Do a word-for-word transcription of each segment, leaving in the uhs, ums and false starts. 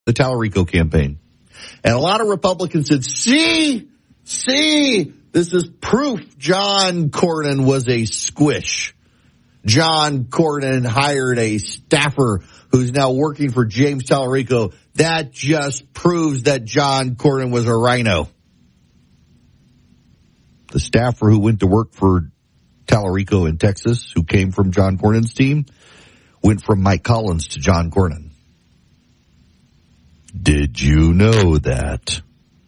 the Tallarico campaign. And a lot of Republicans said, see, see, this is proof John Cornyn was a squish. John Cornyn hired a staffer who's now working for James Tallarico. That just proves that John Cornyn was a rhino. The staffer who went to work for Tallarico in Texas, who came from John Cornyn's team, went from Mike Collins to John Cornyn. Did you know that?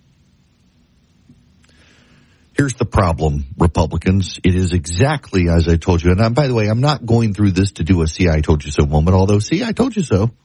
Here's the problem, Republicans. It is exactly as I told you. And I'm, by the way, I'm not going through this to do a see, I told you so moment, although, see, I told you so.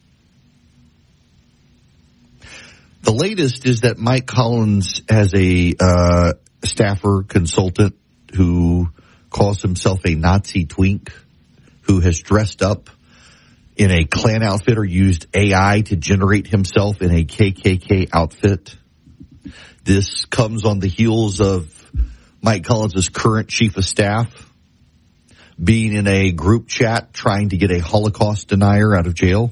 The latest is that Mike Collins has a uh, staffer consultant who calls himself a Nazi twink, who has dressed up in a Klan outfit or used A I to generate himself in a K K K outfit. This comes on the heels of Mike Collins' current chief of staff being in a group chat trying to get a Holocaust denier out of jail.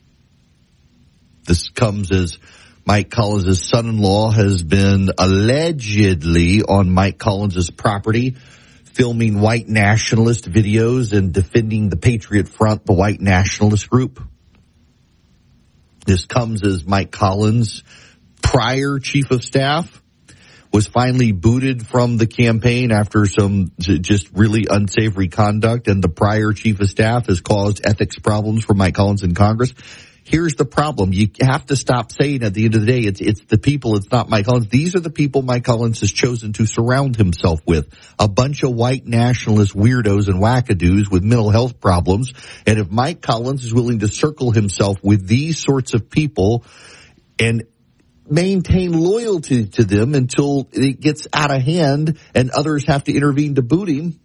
This comes as Mike Collins' son-in-law has been allegedly on Mike Collins' property filming white nationalist videos and defending the Patriot Front, the white nationalist group. This comes as Mike Collins, prior chief of staff, was finally booted from the campaign after some just really unsavory conduct, and the prior chief of staff has caused ethics problems for Mike Collins in Congress. Here's the problem. You have to stop saying at the end of the day, it's it's the people, it's not Mike Collins. These are the people Mike Collins has chosen to surround himself with. A bunch of white nationalist weirdos and wackadoos with mental health problems. And if Mike Collins is willing to circle himself with these sorts of people and maintain loyalty to them until it gets out of hand and others have to intervene to boot him,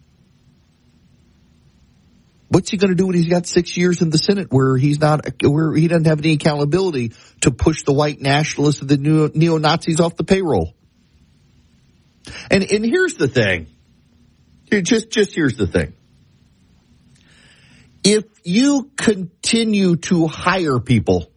what's he going to do when he's got six years in the Senate where he's not, where he doesn't have any accountability to push the white nationalists and the neo, neo-Nazis off the payroll? And, and here's the thing. Here, just, just here's the thing. If you continue to hire people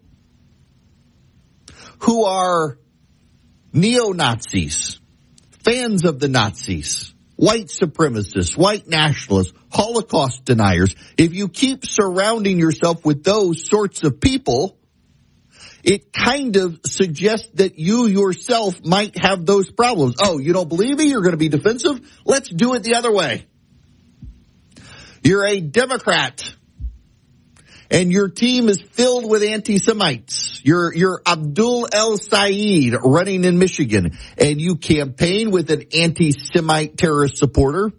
who are neo-Nazis, fans of the Nazis, white supremacists, white nationalists, Holocaust deniers, if you keep surrounding yourself with those sorts of people, it kind of suggests that you yourself might have those problems. Oh, you don't believe me? You're going to be defensive? Let's do it the other way. You're a Democrat, and your team is filled with anti-Semites. You're, you're Abdul El-Sayed running in Michigan, and you campaign with an anti-Semite terrorist supporter.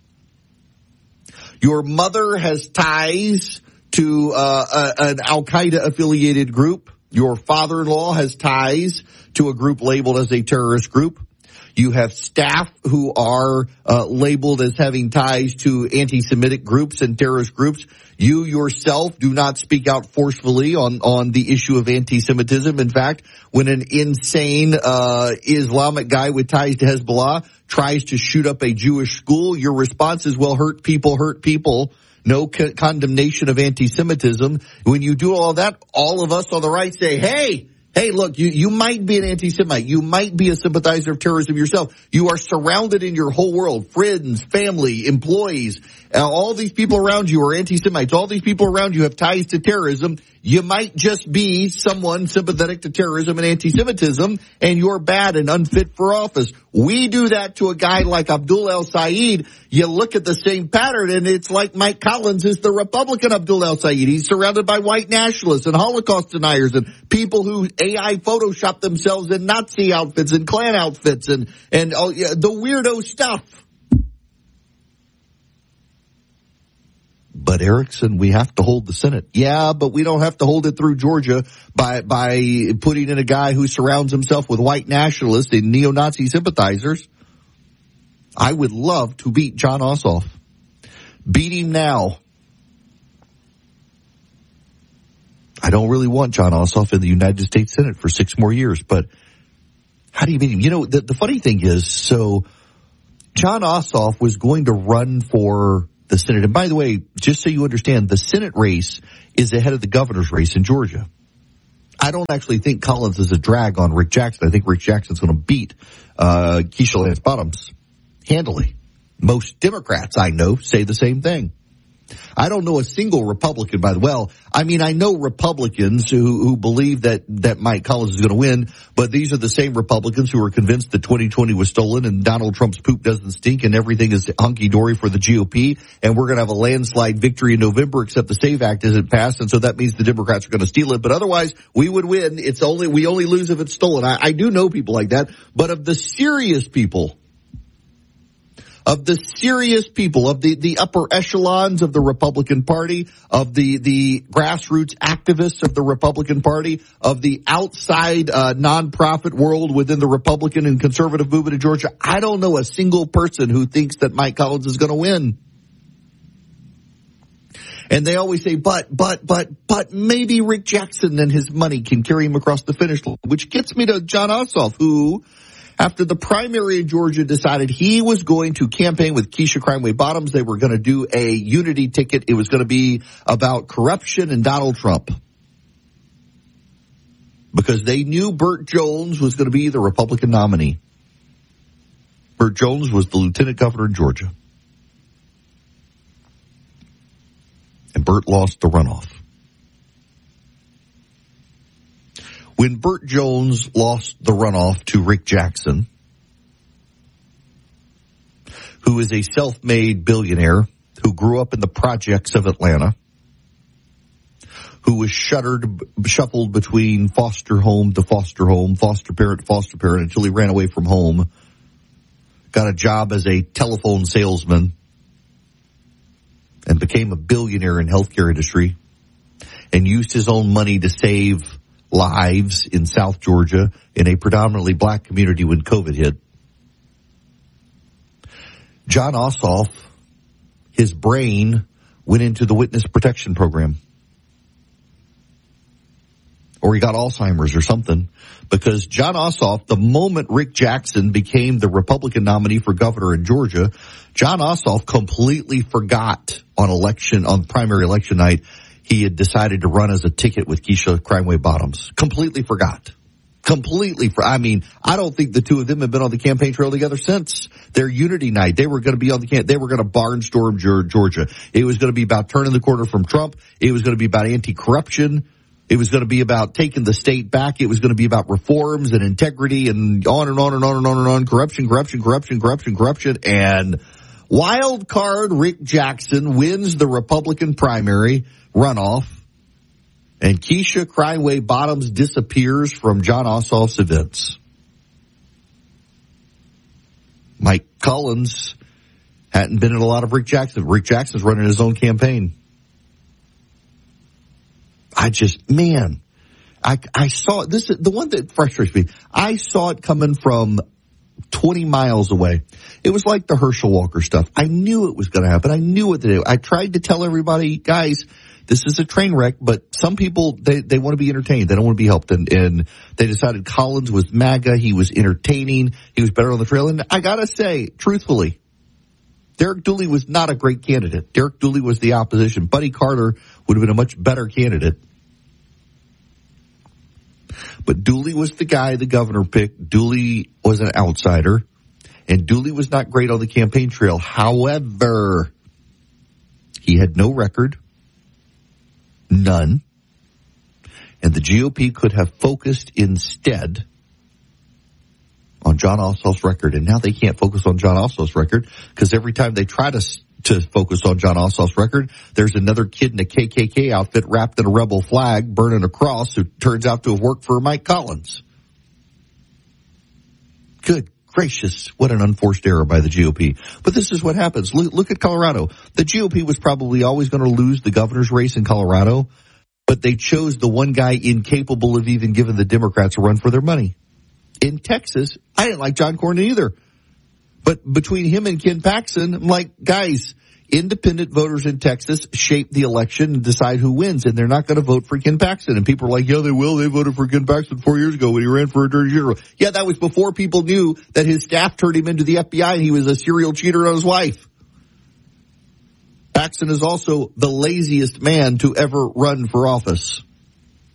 Your mother has ties to uh, a, an Al-Qaeda affiliated group. Your father-in-law has ties to a group labeled as a terrorist group. You have staff who are uh, labeled as having ties to anti-Semitic groups and terrorist groups. You yourself do not speak out forcefully on, on the issue of anti-Semitism. In fact, when an insane uh Islamic guy with ties to Hezbollah tries to shoot up a Jewish school, your response is, well, hurt people, hurt people. No co- condemnation of anti-Semitism. When you do all that, all of us on the right say, hey, Hey, look, you, you might be an anti-Semite. You might be a sympathizer of terrorism yourself. You are surrounded in your whole world. Friends, family, employees, uh, all these people around you are anti-Semites. All these people around you have ties to terrorism. You might just be someone sympathetic to terrorism and anti-Semitism, and you're bad and unfit for office. We do that to a guy like Abdul El-Sayed. You look at the same pattern, and it's like Mike Collins is the Republican Abdul El-Sayed. He's surrounded by white nationalists and Holocaust deniers and people who A I Photoshop themselves in Nazi outfits and Klan outfits and, and oh, yeah, the weirdo stuff. But Erickson, we have to hold the Senate. Yeah, but we don't have to hold it through Georgia by by putting in a guy who surrounds himself with white nationalists and neo-Nazi sympathizers. I would love to beat Jon Ossoff. Beat him now. I don't really want Jon Ossoff in the United States Senate for six more years, but how do you beat him? You know, the, the funny thing is, so Jon Ossoff was going to run for the Senate. And by the way, just so you understand, the Senate race is ahead of the governor's race in Georgia. I don't actually think Collins is a drag on Rick Jackson. I think Rick Jackson's going to beat uh, Keisha Lance Bottoms handily. Most Democrats I know say the same thing. I don't know a single Republican, by the way. Well, I mean, I know Republicans who, who believe that, that Mike Collins is going to win, but these are the same Republicans who are convinced that twenty twenty was stolen and Donald Trump's poop doesn't stink and everything is hunky-dory for the G O P, and we're going to have a landslide victory in November except the SAVE Act isn't passed, and so that means the Democrats are going to steal it, but otherwise we would win. It's only, we only lose if it's stolen. I, I do know people like that, but of the serious people, Of the serious people, of the, the upper echelons of the Republican Party, of the, the grassroots activists of the Republican Party, of the outside uh, nonprofit world within the Republican and conservative movement in Georgia, I don't know a single person who thinks that Mike Collins is going to win. And they always say, but, but, but, but maybe Rick Jackson and his money can carry him across the finish line, which gets me to Jon Ossoff, who, after the primary in Georgia, decided he was going to campaign with Keisha Crimeway Bottoms. They were going to do a unity ticket. It was going to be about corruption and Donald Trump. Because they knew Burt Jones was going to be the Republican nominee. Burt Jones was the lieutenant governor in Georgia. And Burt lost the runoff. When Burt Jones lost the runoff to Rick Jackson, who is a self-made billionaire who grew up in the projects of Atlanta, who was shuttered, shuffled between foster home to foster home, foster parent to foster parent until he ran away from home, got a job as a telephone salesman, and became a billionaire in healthcare industry, and used his own money to save lives in South Georgia in a predominantly black community when COVID hit. Jon Ossoff, his brain went into the witness protection program. Or he got Alzheimer's or something. Because Jon Ossoff, the moment Rick Jackson became the Republican nominee for governor in Georgia, Jon Ossoff completely forgot on election, on primary election night, he had decided to run as a ticket with Keisha Crimeway Bottoms. Completely forgot. Completely for, I mean, I don't think the two of them have been on the campaign trail together since their unity night. They were going to be on the camp, they were going to barnstorm Georgia. It was going to be about turning the corner from Trump. It was going to be about anti-corruption. It was going to be about taking the state back. It was going to be about reforms and integrity and on and on and on and on and on. Corruption, corruption, corruption, corruption, corruption. And wild card Rick Jackson wins the Republican primary runoff, and Keisha Crimeway Bottoms disappears from Jon Ossoff's events. Mike Collins hadn't been in a lot of Rick Jackson. Rick Jackson's running his own campaign. I just, man, I, I saw it. This is the one that frustrates me. I saw it coming from twenty miles away. It was like the Herschel Walker stuff. I knew it was going to happen. I knew it. Today. I tried to tell everybody, guys, this is a train wreck, but some people, they, they want to be entertained. They don't want to be helped. And, and they decided Collins was MAGA. He was entertaining. He was better on the trail. And I got to say, truthfully, Derek Dooley was not a great candidate. Derek Dooley was the opposition. Buddy Carter would have been a much better candidate. But Dooley was the guy the governor picked. Dooley was an outsider. And Dooley was not great on the campaign trail. However, he had no record. None. And the G O P could have focused instead on Jon Ossoff's record. And now they can't focus on Jon Ossoff's record because every time they try to to focus on Jon Ossoff's record, there's another kid in a K K K outfit wrapped in a rebel flag burning a cross who turns out to have worked for Mike Collins. Good gracious, what an unforced error by the G O P. But this is what happens. Look, look at Colorado. The G O P was probably always going to lose the governor's race in Colorado, but they chose the one guy incapable of even giving the Democrats a run for their money. In Texas, I didn't like John Cornyn either. But between him and Ken Paxton, I'm like, guys, independent voters in Texas shape the election and decide who wins, and they're not going to vote for Ken Paxton. And people are like, yeah, they will. They voted for Ken Paxton four years ago when he ran for Attorney General. Yeah, that was before people knew that his staff turned him into the F B I and he was a serial cheater on his wife. Paxton is also the laziest man to ever run for office.